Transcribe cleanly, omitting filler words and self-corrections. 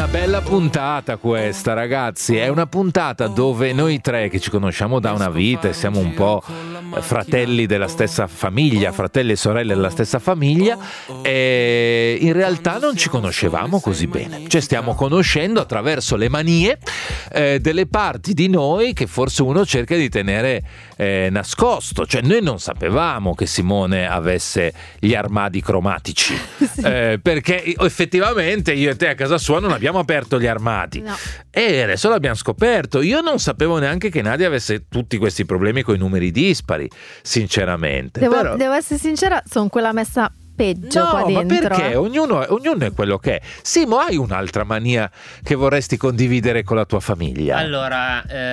una bella puntata questa, ragazzi. È una puntata dove noi tre che ci conosciamo da una vita e siamo un po' fratelli della stessa famiglia, fratelli e sorelle della stessa famiglia, e in realtà non ci conoscevamo così bene. Ci stiamo conoscendo attraverso le manie delle parti di noi che forse uno cerca di tenere nascosto. Cioè, noi non sapevamo che Simone avesse gli armadi cromatici, sì. Perché effettivamente io e te a casa sua non abbiamo aperto gli armadi, no. E adesso l'abbiamo scoperto. Io non sapevo neanche che Nadia avesse tutti questi problemi con i numeri dispari, sinceramente. Devo essere sincera, sono quella messa peggio qua dentro. Ma perché? Ognuno è quello che è. Simo, hai un'altra mania che vorresti condividere con la tua famiglia? Allora,